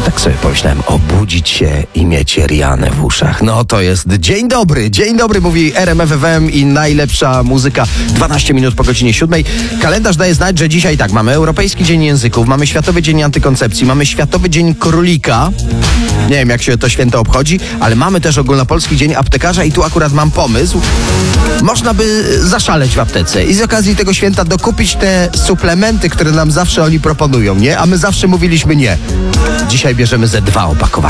Tak sobie pomyślałem, obudzić się i mieć Rihanę w uszach. No to jest dzień dobry, mówi RMF FM i najlepsza muzyka. 12 minut po godzinie 7. Kalendarz daje znać, że dzisiaj tak, mamy Europejski Dzień Języków, mamy Światowy Dzień Antykoncepcji, mamy Światowy Dzień Królika. Nie wiem, jak się to święto obchodzi, ale mamy też Ogólnopolski Dzień Aptekarza i tu akurat mam pomysł. Można by zaszaleć w aptece i z okazji tego święta dokupić te suplementy, które nam zawsze oni proponują, nie? A my zawsze mówiliśmy nie. Dzisiaj bierzemy ze 2 opakowania.